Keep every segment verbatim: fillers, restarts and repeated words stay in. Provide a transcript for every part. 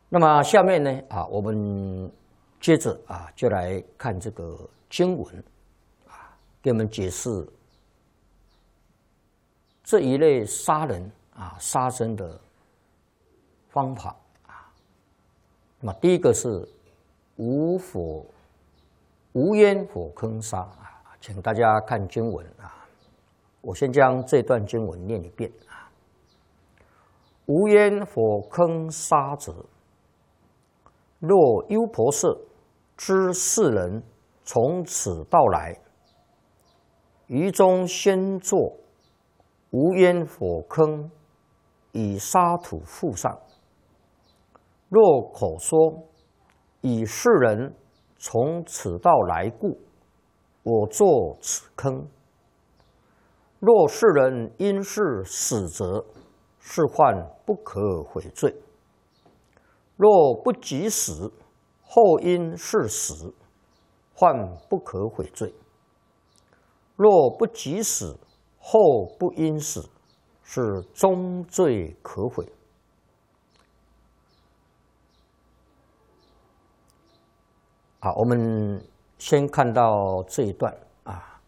那么下面呢啊，我们接着啊就来看这个经文啊，给我们解释这一类杀人啊杀生的方法啊。那么第一个是无火无烟火坑杀啊，请大家看经文啊，我先将这段经文念一遍啊。无烟火坑杀者，若优婆塞知世人从此道来，于中先作无烟火坑，以沙土覆上。若口说以世人从此道来故，我作此坑。若世人因是死者，是患不可悔罪。若不及死，后因是死，患不可悔罪。若不及死，后不因死，是终罪可悔。好，我们先看到这一段啊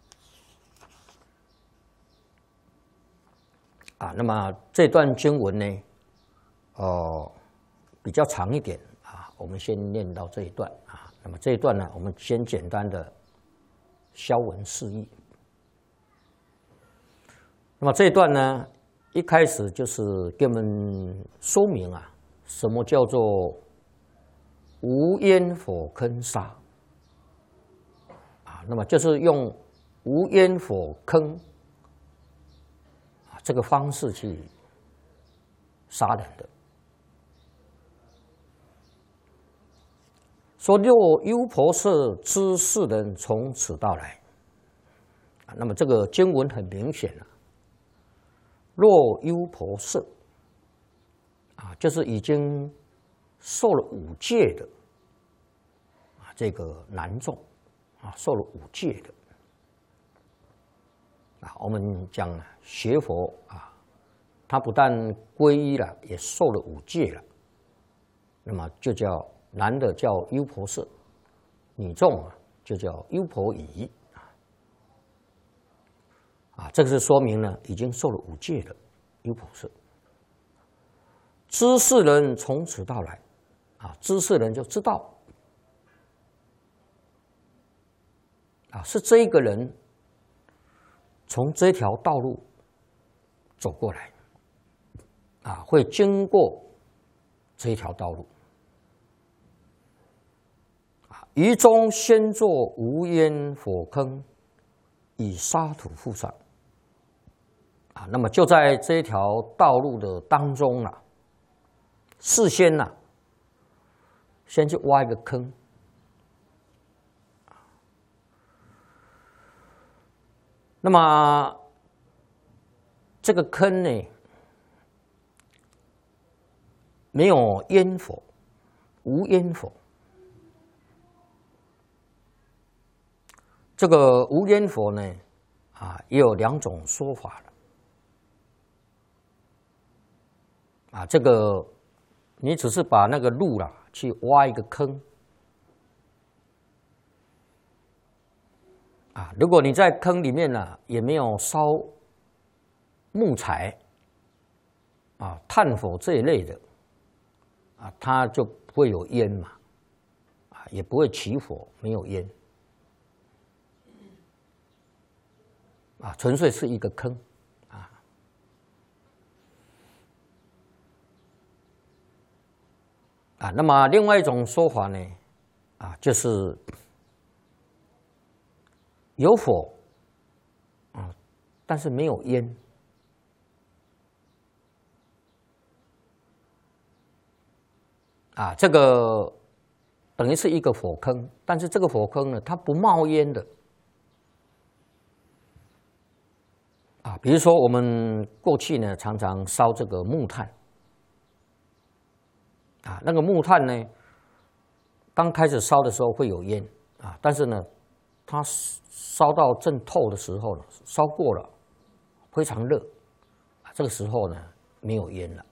啊，那么这段经文呢，哦。比较长一点啊，我们先念到这一段啊。那么这一段呢，我们先简单的消文释义。那么这一段呢，一开始就是给我们说明啊，什么叫做无烟火坑杀啊？那么就是用无烟火坑啊这个方式去杀人的。说若优婆塞知世人从此道来，啊，那么这个经文很明显了、啊。若优婆塞，啊，就是已经受了五戒的，啊，这个男众，啊，受了五戒的，啊，我们讲学佛啊，他不但皈依了，也受了五戒了，那么就叫。男的叫优婆塞，女众啊就叫优婆夷啊，这个是说明呢已经受了五戒的优婆塞。知世人从此道来啊，知世人就知道啊，是这一个人从这条道路走过来啊，会经过这一条道路。于中先作无烟火坑，以沙土覆上。啊，那么就在这一条道路的当中啊，事先呐、啊，先去挖一个坑。那么这个坑呢，没有烟火，无烟火。这个无烟火呢，啊，也有两种说法了。啊，这个你只是把那个路啦去挖一个坑，啊，如果你在坑里面呢也没有烧木材，啊，炭火这一类的，啊，它就不会有烟嘛，啊，也不会起火，没有烟。啊，纯粹是一个坑，啊，啊，那么另外一种说法呢，啊，就是有火，啊，但是没有烟，啊，这个等于是一个火坑，但是这个火坑呢，它不冒烟的。啊，比如说我们过去呢，常常烧这个木炭，啊，那个木炭呢，刚开始烧的时候会有烟啊，但是呢，它烧到正透的时候呢，烧过了，非常热，啊，这个时候呢没有烟了，